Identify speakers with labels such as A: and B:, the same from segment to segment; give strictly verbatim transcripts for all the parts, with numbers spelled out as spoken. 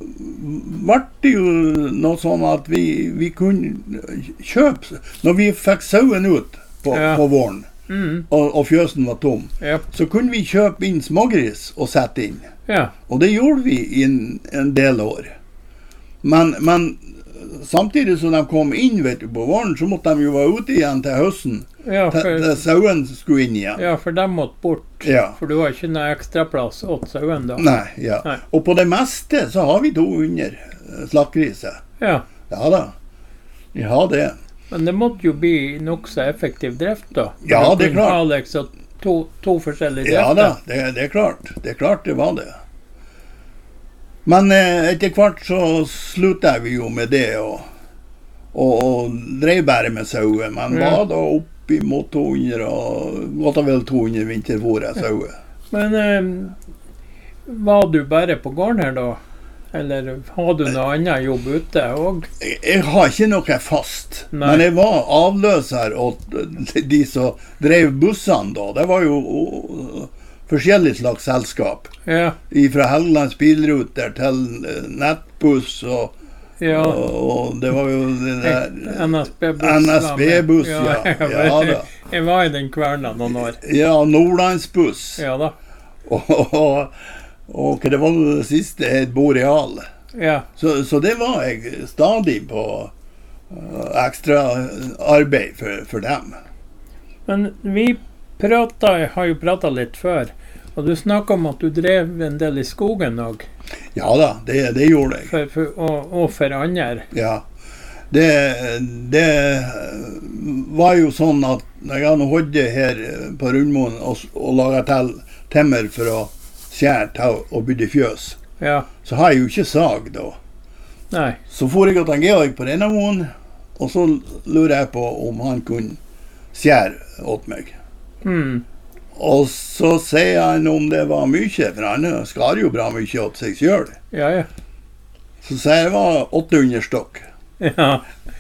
A: ble det jo noe sånn at vi, vi kunne kjøpe, når vi fikk sauen ut på,
B: Ja.
A: på våren,
B: Mm.
A: og, og fjøsen var tom,
B: Japp.
A: så kunne vi kjøpe inn smågris og sette inn.
B: Ja.
A: Og det gjorde vi i en, en del år. Men, men samtidig som de kom inn vet du, på våren, så måtte de jo være ute igjen til høsten.
B: Ja,
A: Til,
B: for,
A: til sauen skulle inn igjen.
B: ja, for dem måtte bort.
A: Ja.
B: For du har ikke noe ekstra plass åt sauen da.
A: Nei, ja.
B: Nei.
A: Og på det meste så har vi to hundre slaktgriser.
B: Ja.
A: Ja da, vi har det.
B: Men det måtte jo bli nok så effektiv drift da. For
A: Ja,
B: du
A: det er
B: kunne
A: klart.
B: ha liksom to, to forskjellige drifter.
A: Ja da, det, det er klart. Det er klart det var det. Men eh, etter hvert så sluttet vi jo med det, og, og, og drev bare med sauer. Men
B: Ja.
A: var da opp imot to hundre, og godt og vel to hundre vinterfôret sauer.
B: Men eh, var du bare på gården her da? Eller har du noe annet jobb ute også?
A: Jeg, jeg har ikke noe fast,
B: Nei.
A: men jeg var avløser åt de som drev bussene da. Det var jo uh, forskjellig slags selskap.
B: Ja,
A: Fra Helgelands bilruter til eh, nettbuss, og,
B: ja.
A: og, og det var jo det der
B: N S B-buss.
A: N S B-buss, ja.
B: jeg,
A: Ja da.
B: jeg var i den kverna noen år.
A: Ja, Nordlandsbuss.
B: Ja da.
A: Og, og, og hva det var det siste, et Boreal.
B: Ja,
A: Så, så det var jeg stadig på uh, ekstra arbeid for, for dem.
B: men vi pratet, har jo pratet litt før, og du snakket om at du drev en del i skogen også,
A: Ja da, det, det gjorde jeg.
B: for, for, og, og for andre.
A: Ja. Det, det var jo sånn at når jeg hadde hodde her på Rundmoen og, og laget til temmer for å skjære til og bygge fjøs,
B: Ja,
A: så har jeg jo ikke sag da.
B: nei,
A: Så for jeg til Georg på Rennamoen, og så lurer jeg på om han kunne skjære åt meg.
B: mm.
A: Og så sier han om det var mye, for han skar jo bra mye åt seg selv.
B: Ja, ja.
A: Så sier jeg det var åtte hundre stokk.
B: Ja,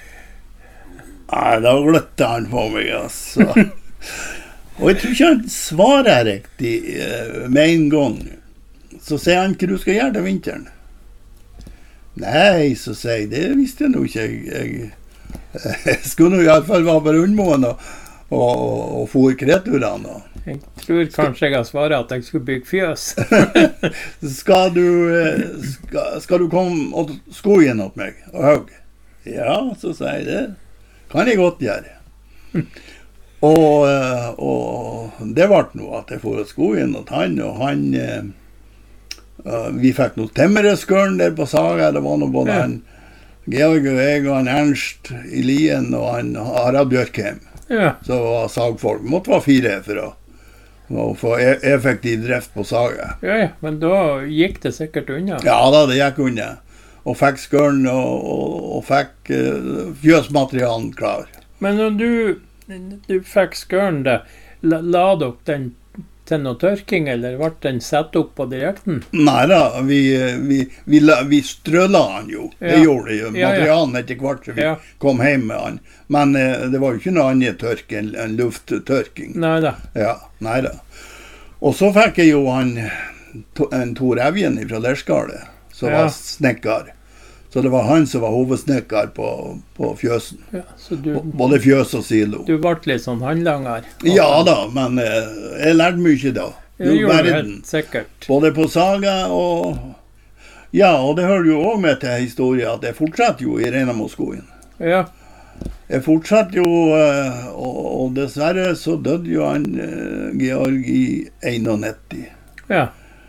A: Nei, da gløtte han på meg, altså. Og jeg tror ikke han svarer riktig eh, med en gang. Så sier han hva du skal gjøre til vinteren. Nei, så sier jeg, det visste jeg nå ikke. Jeg, jeg, jeg skulle nå i alle fall være på Rundmoen og, og, og få kreturene.
B: jeg tror kanskje jeg har svaret at jeg skulle bygge fjøs.
A: Skal du, eh, skal, skal du komme og sko igjen åt meg og hugge? Ja, så sier jeg det. Kan jeg godt gjøre. Og, eh, og det ble noe at jeg får sko igjen åt han, og han eh, eh, vi fikk noe temmereskørn der på Saga. Det var noe både
B: Ja.
A: han Georg og jeg og han Ernst i Lien og han Harald Bjørkheim,
B: Ja,
A: så var sagfolk. Måtte være fire for å, å få e effektiv drift på Saga.
B: ja, ja, men da gikk det sikkert unna.
A: Ja da, det gikk unna. Og fikk skørn og, og, og fikk uh, fjøsmaterialen klar.
B: Men når du, du fikk skøren det, la, la dere den til noe tørking, eller ble den satt opp på direkten?
A: Nei da, vi, vi, vi, la- vi strøla han jo. Det
B: Ja.
A: gjorde det jo.
B: Ja, ja.
A: Materialen etter hvert så vi
B: Ja.
A: kom hjem med han. Men eh, det var jo ikke noe annet tørk enn en lufttørking.
B: Nei da.
A: Ja, nei da. Og så fikk jeg jo han, to, en Tor Evjen fra Lerskalet, som
B: Ja.
A: var snekker. Så det var han som var hovedsnekker på, på fjøsen.
B: Ja, så du,
A: B- Både fjøs og silo.
B: du ble litt sånn håndlanger?
A: Ja da, men eh, jeg lærte mye da.
B: Det
A: Jo,
B: gjorde du
A: verden.
B: helt sikkert.
A: Både på Saga og... Ja, og det hører jo også med til historien at jeg fortsatte jo i Reinamoskogen.
B: Ja,
A: Jeg fortsatte jo, eh, og, og dessverre så døde jo han eh, Georg i nittien.
B: ja,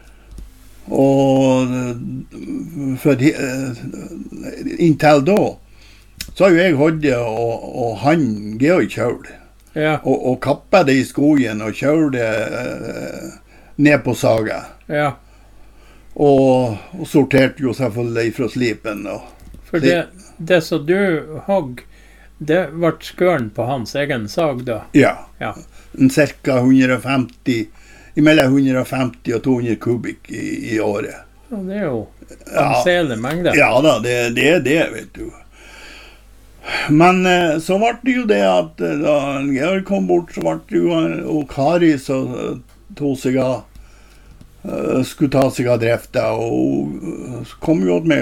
A: Og eh, for de, eh, inntil da, så har jo jeg hodde og, og han Georg kjøl.
B: ja,
A: Og, og kappet det i skogen og kjørte eh, ned på Saga.
B: ja.
A: Og, og sorterte jo selvfølgelig fra slipen. Og,
B: For det, det som du hogg, det ble skøren på hans egen sag da?
A: ja,
B: Ja,
A: en cirka hundre og femti, mellom hundre og femti og to hundre kubikk i, i året.
B: og det er jo anselig mengde.
A: Ja da, det, det er det, vet du. Men eh, så ble det jo det at eh, da Georg kom bort, så ble det jo han og Kari som eh, tog seg av, eh, skulle ta seg av drifta, og eh, så kom jo åt meg